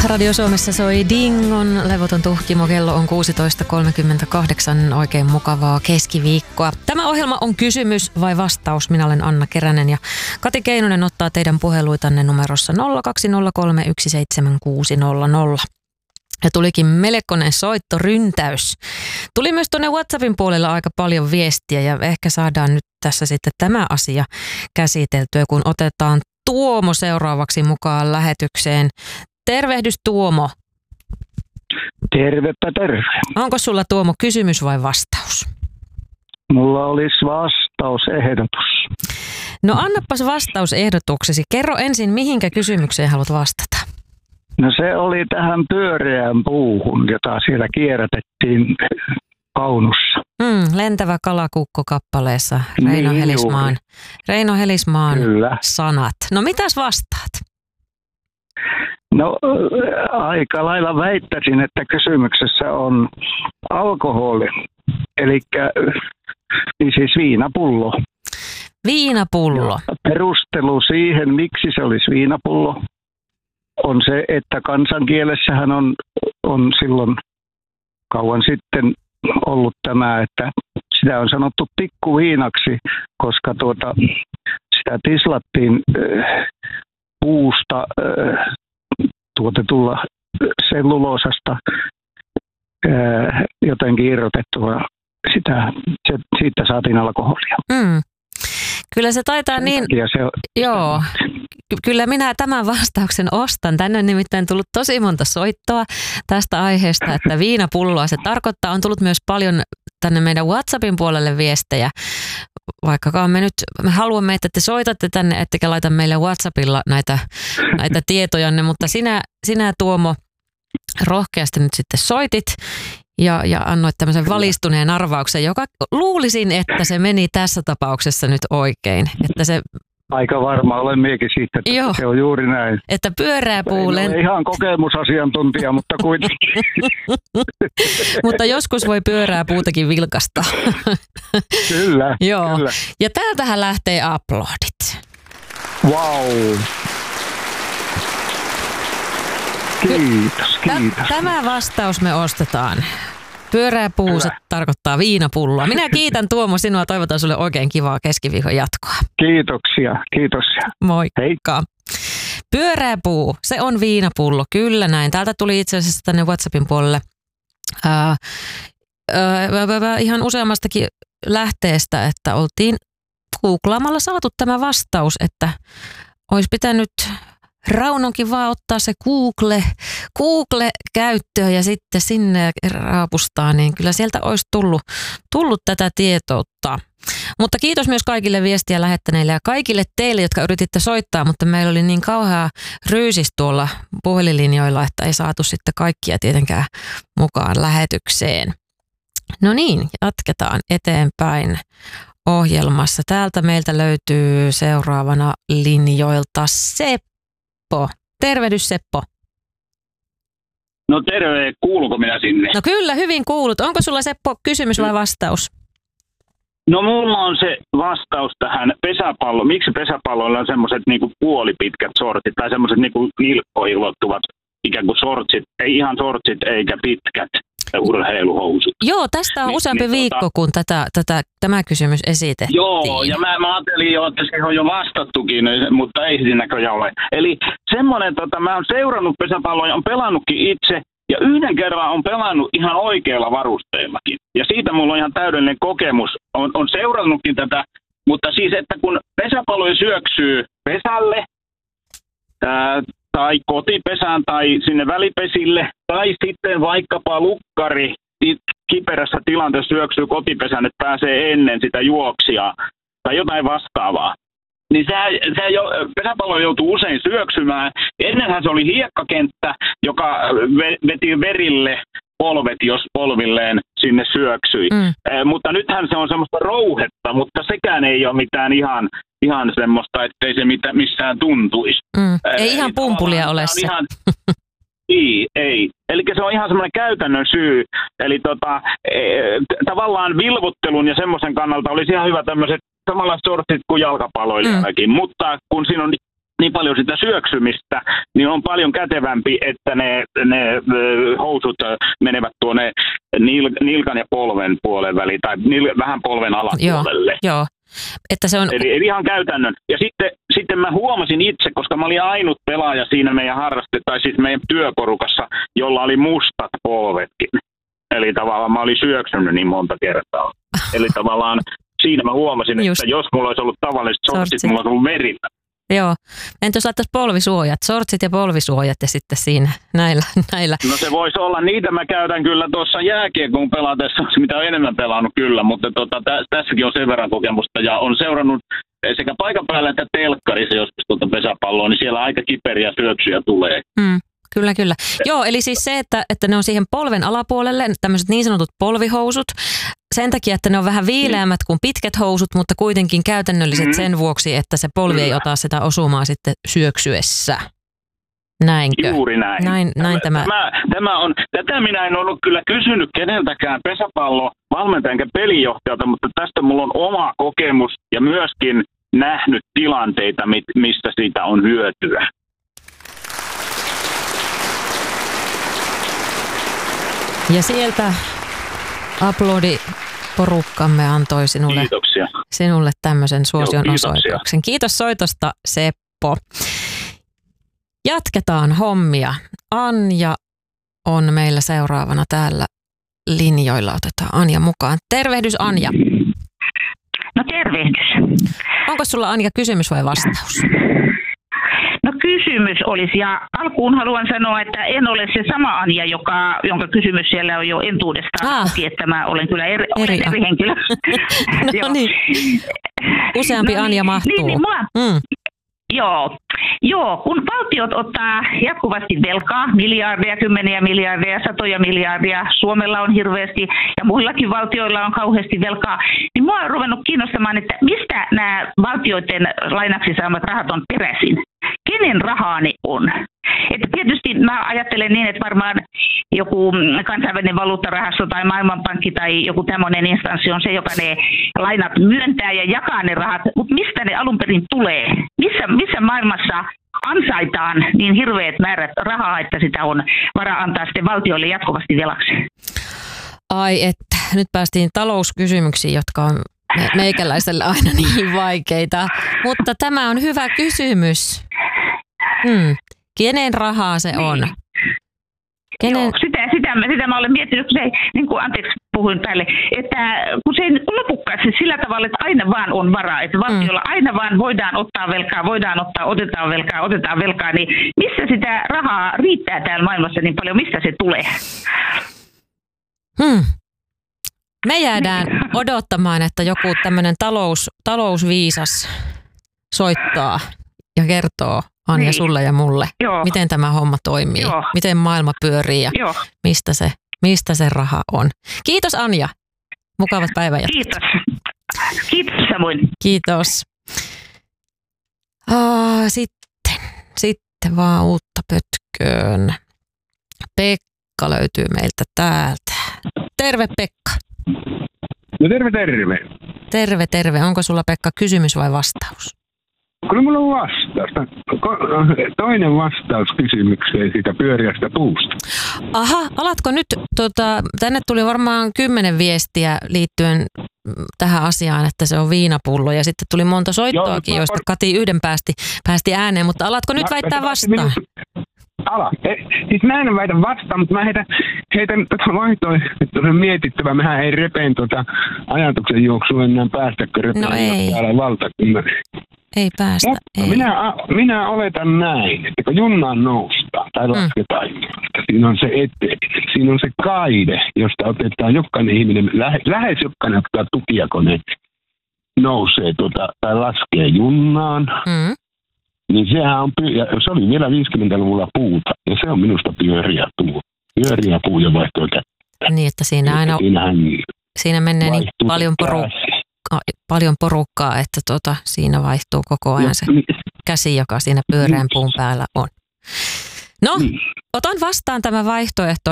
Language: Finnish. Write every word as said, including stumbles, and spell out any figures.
Radio Suomessa soi Dingon levoton tuhkimo. Kello on kuusitoista kolmekymmentäkahdeksan. Oikein mukavaa keskiviikkoa. Tämä ohjelma on kysymys vai vastaus. Minä olen Anna Keränen ja Kati Keinonen ottaa teidän puheluitanne numerossa nolla kaksi nolla kolme yksi seitsemän kuusi nolla nolla. Ja tulikin melkoinen soittoryntäys. Tuli myös tuonne WhatsAppin puolella aika paljon viestiä ja ehkä saadaan nyt tässä sitten tämä asia käsiteltyä, kun otetaan Tuomo seuraavaksi mukaan lähetykseen. Tervehdys Tuomo. Tervepä terve. Onko sulla Tuomo kysymys vai vastaus? Mulla olisi vastausehdotus. No annapas vastausehdotuksesi. Kerro ensin, mihinkä kysymykseen haluat vastata. No se oli tähän pyöreään puuhun, jota siellä kierrätettiin Kaunussa. Mm, lentävä kalakukko kappaleessa Reino Niin Helismaan, Reino Helismaan Kyllä. sanat. No mitäs vastaat? No aika lailla väittäisin, että kysymyksessä on alkoholi, eli niin siis viinapullo. Viinapullo. Ja perustelu siihen, miksi se olisi viinapullo, on se, että kansankielessähän on, on silloin kauan sitten ollut tämä, että sitä on sanottu tikkuviinaksi, koska tuota, sitä tislattiin äh, puusta äh, tuotetulla selluloosasta äh, jotenkin irrotettua. Sitä, se, siitä saatiin alkoholia. Mm. Kyllä se taitaa Sen niin, se on, joo, kyllä minä tämän vastauksen ostan. Tänne on nimittäin tullut tosi monta soittoa tästä aiheesta, että viinapulloa se tarkoittaa. On tullut myös paljon tänne meidän WhatsAppin puolelle viestejä, vaikkakaan me nyt me haluamme, että te soitatte tänne, ettekä laita meille WhatsAppilla näitä, näitä tietojanne, mutta sinä, sinä Tuomo rohkeasti nyt sitten soitit. Ja, ja annoit tämmöisen valistuneen arvauksen, joka luulisin, että se meni tässä tapauksessa nyt oikein. Että se, aika varma olen miekin siitä, että joo, se on juuri näin. että pyöreä puu En ole ihan kokemusasiantuntija, mutta kuitenkin. Mutta joskus voi pyörää puutakin vilkasta. Kyllä, joo. kyllä. Ja täältähän lähtee aplodit. Wow. Kiitos, kiitos. Tämä vastaus me ostetaan. Pyöreä puu, se tarkoittaa viinapulloa. Minä kiitän Tuomo sinua, toivotan sulle oikein kivaa keskiviikon jatkoa. Kiitoksia, kiitos. Moikka. Heikka. Pyöreä puu, se on viinapullo, kyllä näin. Täältä tuli itse asiassa tänne WhatsAppin puolelle ää, ää, ihan useammastakin lähteestä, että oltiin googlaamalla saatu tämä vastaus, että olisi pitänyt Raunonkin vaan ottaa se Google, Google käyttöön ja sitten sinne raapustaa, niin kyllä sieltä olisi tullut, tullut tätä tietoutta. Mutta kiitos myös kaikille viestiä lähettäneille ja kaikille teille, jotka yrititte soittaa, mutta meillä oli niin kauhea ryysis tuolla puhelinlinjoilla, että ei saatu sitten kaikkia tietenkään mukaan lähetykseen. No niin, jatketaan eteenpäin ohjelmassa. Täältä meiltä löytyy seuraavana linjoilta Seppo. Tervehdys Seppo. No terve, kuuluuko minä sinne? No kyllä, hyvin kuulut. Onko sulla Seppo kysymys vai vastaus? No mulla on se vastaus tähän pesäpallo. Miksi pesäpalloilla on semmoiset niinku puolipitkät sortsit tai semmoiset niinku nilkkoihin ulottuvat ikään kuin sortsit, ei ihan sortsit eikä pitkät urheiluhousut. Joo, tästä on niin, useampi niin, viikko, tota, kun tätä, tätä, tämä kysymys esitettiin. Joo, ja mä, mä ajattelin jo, että siihen on jo vastattukin, mutta ei siinä näköjään ole. Eli semmoinen, tota, mä oon seurannut pesäpalloa ja on pelannutkin itse, ja yhden kerran on pelannut ihan oikeilla varusteillakin. Ja siitä mulla on ihan täydellinen kokemus. On, on seurannutkin tätä, mutta siis, että kun pesäpallo syöksyy pesälle, ää, tai kotipesään tai sinne välipesille, tai sitten vaikkapa lukkari kiperässä tilanteessa syöksyy kotipesään, että pääsee ennen sitä juoksijaa tai jotain vastaavaa. Niin se, se jo, pesäpallo joutuu usein syöksymään. Ennenhän se oli hiekkakenttä, joka veti verille polvet, jos polvilleen sinne syöksyi. Mm. Eh, mutta nythän se on semmoista rouhetta, mutta sekään ei ole mitään ihan, ihan semmoista, ettei se mitä, missään tuntuisi. Mm. Ei eh, ihan pumpulia ole se. Ihan, ei, ei. Eli se on ihan semmoinen käytännön syy. Eli tota, eh, tavallaan vilvottelun ja semmoisen kannalta olisi ihan hyvä tämmöiset samanlaiset sortsit kuin jalkapalloilijallakin. Mm. Mutta kun siinä on niin paljon sitä syöksymistä, niin on paljon kätevämpi, että ne, ne housut menevät tuonne nil, nilkan ja polven puolen väliin, tai nil, vähän polven alapuolelle. Joo, joo. Että se on... Eli, eli ihan käytännön. Ja sitten, sitten mä huomasin itse, koska mä olin ainut pelaaja siinä meidän harraste, tai siis meidän työporukassa, jolla oli mustat polvetkin. Eli tavallaan mä olin syöksynyt niin monta kertaa. Eli tavallaan siinä mä huomasin, Just. että jos mulla olisi ollut tavalliset sortsit, Sortsit. mulla olisi ollut merillä. Joo. Entä jos laittaisi polvisuojat, sortsit ja polvisuojat ja sitten siinä näillä. näillä. No se voisi olla, niitä mä käytän kyllä tuossa jääkiekon pelatessa, mitä on enemmän pelannut kyllä, mutta tota, tä, tässäkin on sen verran kokemusta ja on seurannut sekä paikan päällä että telkkarissa joskus tuota pesäpalloa, niin siellä aika kiperiä syöksyjä tulee. Mm. Kyllä, kyllä. Joo, eli siis se, että, että ne on siihen polven alapuolelle, tämmöiset niin sanotut polvihousut, sen takia, että ne on vähän viileämmät kuin pitkät housut, mutta kuitenkin käytännölliset mm. sen vuoksi, että se polvi kyllä. ei ota sitä osumaa sitten syöksyessä. Näinkö? Juuri näin. Näin, näin tämä. Tämä, tämä on, tätä minä en ollut kyllä kysynyt keneltäkään pesäpallovalmentajan enkä pelijohtajalta, mutta tästä mulla on oma kokemus ja myöskin nähnyt tilanteita, mistä siitä on hyötyä. Ja sieltä aplodiporukkamme antoi sinulle, sinulle tämmöisen suosion Joo, osoituksen. Kiitos soitosta, Seppo. Jatketaan hommia. Anja on meillä seuraavana täällä linjoilla. Otetaan Anja mukaan. Tervehdys, Anja. No tervehdys. Onko sulla, Anja, kysymys vai vastaus? No kysymys olisi, ja alkuun haluan sanoa, että en ole se sama Anja, joka, jonka kysymys siellä on jo entuudestaan ah. toki, että mä olen kyllä eri, eri, olen eri henkilö. No niin, useampi no, Anja mahtuu. Niin, niin, mua, mm. Joo. Joo, kun valtiot ottaa jatkuvasti velkaa, miljardeja, kymmeniä miljardeja, satoja miljardeja, Suomella on hirveästi ja muillakin valtioilla on kauheasti velkaa, niin mua on ruvennut kiinnostamaan, että mistä nämä valtioiden lainaksi saamat rahat on peräisin? Kenen rahaa ne on? Että tietysti mä ajattelen niin, että varmaan joku kansainvälinen valuuttarahasto tai maailmanpankki tai joku tämmöinen instanssi on se, joka ne lainat myöntää ja jakaa ne rahat, mutta mistä ne alun perin tulee? Missä, missä maailmassa ansaitaan niin hirveät määrät rahaa, että sitä on varaa antaa sitten valtioille jatkuvasti velaksi? Ai että, nyt päästiin talouskysymyksiin, jotka on meikäläiselle aina niin vaikeita, mutta tämä on hyvä kysymys. Hmm. Kenen rahaa se on? Niin. Kenen... Joo, sitä, sitä, sitä mä olen miettinyt, kun se ei, niin kuin anteeksi puhuin päälle, että kun se ei lopukkaasti sillä tavalla, että aina vaan on varaa, että valtiolla mm. aina vaan voidaan ottaa velkaa, voidaan ottaa, otetaan velkaa, otetaan velkaa, niin missä sitä rahaa riittää täällä maailmassa niin paljon, mistä se tulee? Hmm. Me jäädään odottamaan, että joku tämmöinen talous, talousviisas soittaa ja kertoo, Anja, niin. sulle ja mulle, Joo. miten tämä homma toimii, Joo. miten maailma pyörii ja mistä se, mistä se raha on. Kiitos, Anja. Mukavat päivänjatkat. Kiitos. Kiitos samoin. Kiitos. Ah, sitten, sitten vaan uutta pötköön. Pekka löytyy meiltä täältä. Terve, Pekka. No terve, terve. Terve, terve. Onko sulla, Pekka, kysymys vai vastaus? Kyllä mulla on vastaus. Toinen vastaus kysymykseen siitä pyöriästä puusta. Aha, alatko nyt, tota, tänne tuli varmaan kymmenen viestiä liittyen tähän asiaan, että se on viinapullo ja sitten tuli monta soittoakin, Joo, joista por... Kati yhden päästi, päästi ääneen, mutta alatko nyt mä, väittää vastaan? Ala. Siis mä en väitä vastaan, mutta mä heitän, heitän tota vaihtoehtoisen mietittävä. Mehän ei repeen tota ajatuksen juoksua enää päästäkö repeen, no ei. Täällä valtakunnan. Ei päästä, Mutta ei. Minä, minä oletan näin, että kun junnaan noustaan tai lasketaan, mm. siinä on se ete, siinä on se kaide, josta otetaan jokainen ihminen, lähe, lähes jokainen ottaa tukijakone, nousee tuota, tai laskee junnaan. Mm. Niin sehän on, se oli vielä viisikymmentäluvulla puuta, ja se on minusta pyöriä puu. Pyöriä puu ja vaihtoo kättä. Niin, että siinä aina, siinä menee niin paljon, poru, paljon porukkaa, että tota, siinä vaihtuu koko ajan se käsi, joka siinä pyöreän puun päällä on. No, otan vastaan tämä vaihtoehto.